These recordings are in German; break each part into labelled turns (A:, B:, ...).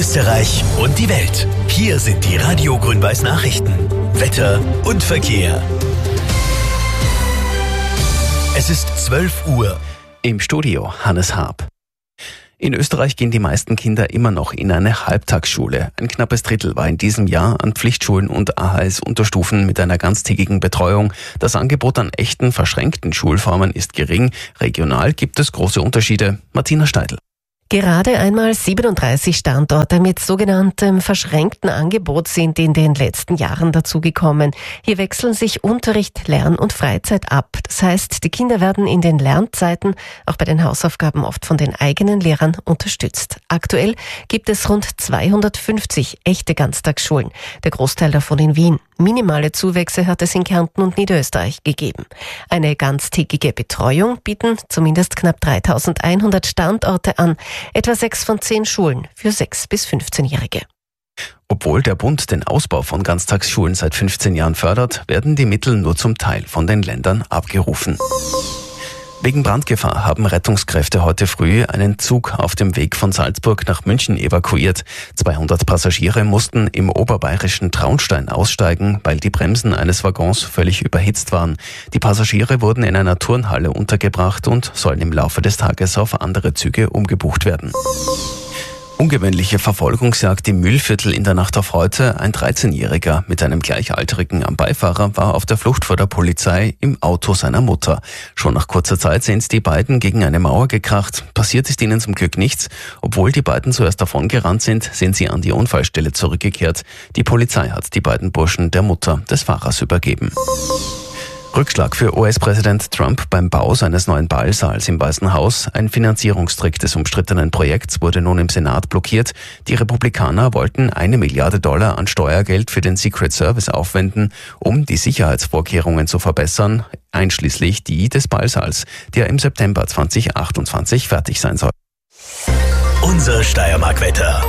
A: Österreich und die Welt. Hier sind die Radio Grün-Weiß Nachrichten. Wetter und Verkehr. Es ist 12 Uhr.
B: Im Studio Hannes Haab. In Österreich gehen die meisten Kinder immer noch in eine Halbtagsschule. Ein knappes Drittel war in diesem Jahr an Pflichtschulen und AHS-Unterstufen mit einer ganztägigen Betreuung. Das Angebot an echten, verschränkten Schulformen ist gering. Regional gibt es große Unterschiede. Martina Steidl.
C: Gerade einmal 37 Standorte mit sogenanntem verschränkten Angebot sind in den letzten Jahren dazugekommen. Hier wechseln sich Unterricht, Lern- und Freizeit ab. Das heißt, die Kinder werden in den Lernzeiten, auch bei den Hausaufgaben oft von den eigenen Lehrern unterstützt. Aktuell gibt es rund 250 echte Ganztagsschulen, der Großteil davon in Wien. Minimale Zuwächse hat es in Kärnten und Niederösterreich gegeben. Eine ganztägige Betreuung bieten zumindest knapp 3100 Standorte an, etwa 6 von 10 Schulen für 6- bis 15-Jährige.
B: Obwohl der Bund den Ausbau von Ganztagsschulen seit 15 Jahren fördert, werden die Mittel nur zum Teil von den Ländern abgerufen. Wegen Brandgefahr haben Rettungskräfte heute früh einen Zug auf dem Weg von Salzburg nach München evakuiert. 200 Passagiere mussten im oberbayerischen Traunstein aussteigen, weil die Bremsen eines Waggons völlig überhitzt waren. Die Passagiere wurden in einer Turnhalle untergebracht und sollen im Laufe des Tages auf andere Züge umgebucht werden. Ungewöhnliche Verfolgungsjagd im Mühlviertel in der Nacht auf heute. Ein 13-Jähriger mit einem Gleichaltrigen am Beifahrer war auf der Flucht vor der Polizei im Auto seiner Mutter. Schon nach kurzer Zeit sind die beiden gegen eine Mauer gekracht. Passiert ist ihnen zum Glück nichts. Obwohl die beiden zuerst davongerannt sind sie an die Unfallstelle zurückgekehrt. Die Polizei hat die beiden Burschen der Mutter des Fahrers übergeben. Rückschlag für US-Präsident Trump beim Bau seines neuen Ballsaals im Weißen Haus. Ein Finanzierungstrick des umstrittenen Projekts wurde nun im Senat blockiert. Die Republikaner wollten $1 Milliarde an Steuergeld für den Secret Service aufwenden, um die Sicherheitsvorkehrungen zu verbessern, einschließlich die des Ballsaals, der im September 2028 fertig sein soll.
A: Unser Steiermark-Wetter.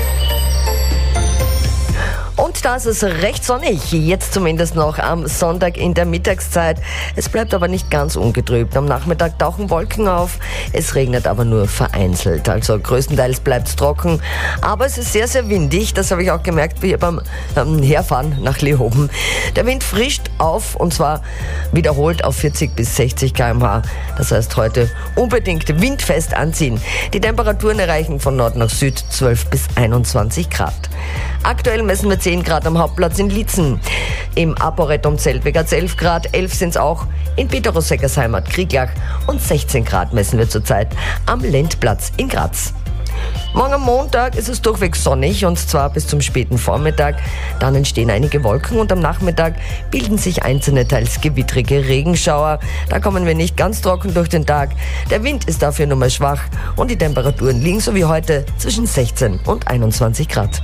D: Und da ist es recht sonnig, jetzt zumindest noch am Sonntag in der Mittagszeit. Es bleibt aber nicht ganz ungetrübt. Am Nachmittag tauchen Wolken auf, es regnet aber nur vereinzelt. Also größtenteils bleibt es trocken, aber es ist sehr, sehr windig. Das habe ich auch gemerkt hier beim Herfahren nach Leoben. Der Wind frischt auf und zwar wiederholt auf 40 bis 60 km/h. Das heißt heute unbedingt windfest anziehen. Die Temperaturen erreichen von Nord nach Süd 12 bis 21 Grad. Aktuell messen wir 10 Grad am Hauptplatz in Liezen. Im Aporet um Zeltweg hat es 11 Grad, 11 sind es auch in Peter-Rosseckers-Heimat Krieglach und 16 Grad messen wir zurzeit am Lendplatz in Graz. Morgen am Montag ist es durchweg sonnig und zwar bis zum späten Vormittag. Dann entstehen einige Wolken und am Nachmittag bilden sich einzelne teils gewittrige Regenschauer. Da kommen wir nicht ganz trocken durch den Tag. Der Wind ist dafür nur mal schwach und die Temperaturen liegen so wie heute zwischen 16 und 21 Grad.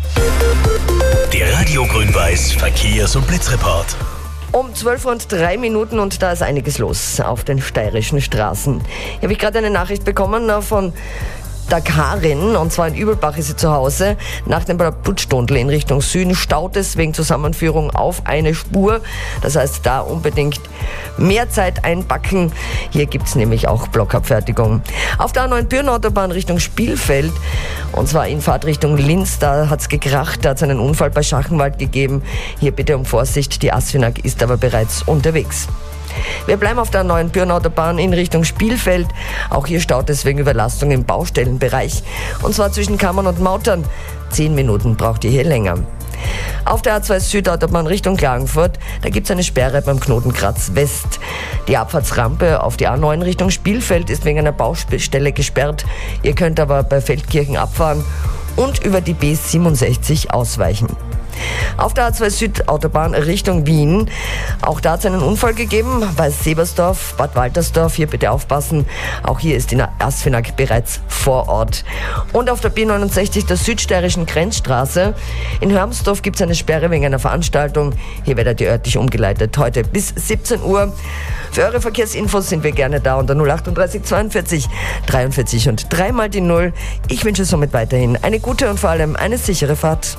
A: Der Radio Grün-Weiß Verkehrs- und Blitzreport.
D: Um 12:03 und da ist einiges los auf den steirischen Straßen. Hier habe ich gerade eine Nachricht bekommen von der Karin, und zwar in Übelbach ist sie zu Hause. Nach dem Putzstundel in Richtung Süden staut es wegen Zusammenführung auf eine Spur. Das heißt, da unbedingt mehr Zeit einpacken. Hier gibt es nämlich auch Blockabfertigung. Auf der A9 Büren-Autobahn Richtung Spielfeld, und zwar in Fahrtrichtung Linz, da hat es gekracht, da hat es einen Unfall bei Schachenwald gegeben. Hier bitte um Vorsicht, die Asfinag ist aber bereits unterwegs. Wir bleiben auf der neuen Büren-Autobahn in Richtung Spielfeld. Auch hier staut es wegen Überlastung im Baustellenbereich. Und zwar zwischen Kammern und Mautern. 10 Minuten braucht ihr hier länger. Auf der A2 Südautobahn Richtung Klagenfurt, da gibt es eine Sperre beim Knotenkratz West. Die Abfahrtsrampe auf die A9 Richtung Spielfeld ist wegen einer Baustelle gesperrt. Ihr könnt aber bei Feldkirchen abfahren und über die B67 ausweichen. Auf der A2 Südautobahn Richtung Wien, auch da hat es einen Unfall gegeben, Weißsebersdorf, Bad Waltersdorf, hier bitte aufpassen, auch hier ist die Asfinag bereits vor Ort. Und auf der B69 der südsteirischen Grenzstraße, in Hörmsdorf gibt es eine Sperre wegen einer Veranstaltung, hier werdet ihr örtlich umgeleitet, heute bis 17 Uhr. Für eure Verkehrsinfos sind wir gerne da unter 038 42 43 und 3 mal die 0. Ich wünsche somit weiterhin eine gute und vor allem eine sichere Fahrt.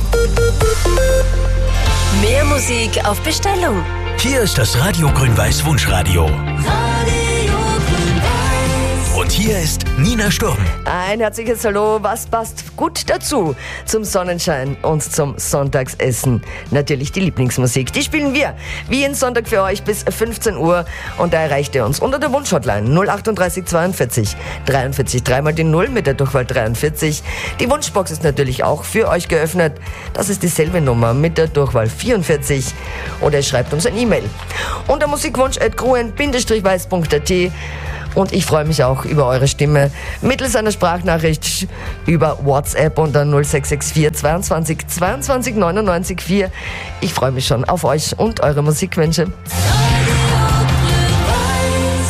E: Mehr Musik auf Bestellung.
A: Hier ist das Radio Grün-Weiß Wunschradio.
E: Radio Grün-Weiß.
A: Und hier ist Nina Sturm.
D: Ein herzliches Hallo. Was passt gut dazu zum Sonnenschein und zum Sonntagsessen? Natürlich die Lieblingsmusik. Die spielen wir wie jeden Sonntag für euch bis 15 Uhr. Und da erreicht ihr uns unter der Wunschhotline 038 42 43 3 die 0 mit der Durchwahl 43. Die Wunschbox ist natürlich auch für euch geöffnet. Das ist dieselbe Nummer mit der Durchwahl 44. Oder ihr schreibt uns ein E-Mail unter musikwunsch@gruen-weiß.at. Und ich freue mich auch über eure Stimme mittels einer Sprachnachricht über WhatsApp unter 0664 22 22 99 4. Ich freue mich schon auf euch und eure Musikwünsche.